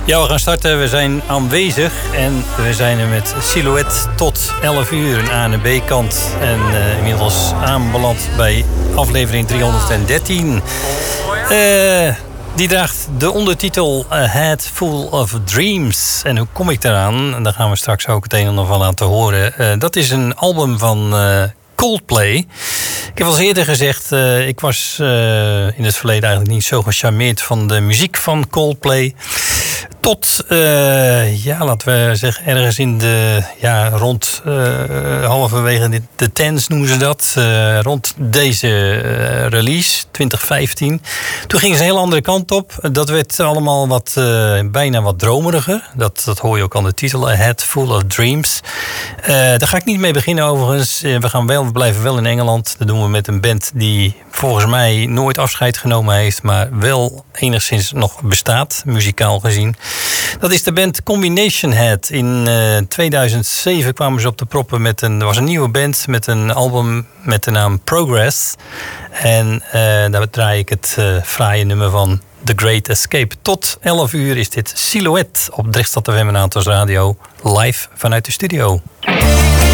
Ja, we gaan starten. We zijn aanwezig en we zijn er met Silhouette tot 11 uur, een A- en B-kant. En inmiddels aanbeland bij aflevering 313. Die draagt de ondertitel A Head Full of Dreams. En hoe kom ik daaraan? En daar gaan we straks ook het een en ander van laten horen. Dat is een album van Coldplay. Ik heb al eerder gezegd, ik was in het verleden eigenlijk niet zo gecharmeerd van de muziek van Coldplay. Tot, laten we zeggen, ergens in de, halverwege de tens noemen ze dat. Rond deze release, 2015. Toen ging ze een heel andere kant op. Dat werd allemaal bijna wat dromeriger. Dat hoor je ook aan de titel, A Head Full of Dreams. Daar ga ik niet mee beginnen overigens. We blijven wel in Engeland. Dat doen we met een band die volgens mij nooit afscheid genomen heeft, maar wel enigszins nog bestaat, muzikaal gezien. Dat is de band Combination Head. In 2007 kwamen ze op de proppen er was een nieuwe band met een album met de naam Progress. En daar draai ik het fraaie nummer van The Great Escape. Tot 11 uur is dit Silhouette op Drechtstad FM en Aantos Radio, live vanuit de studio.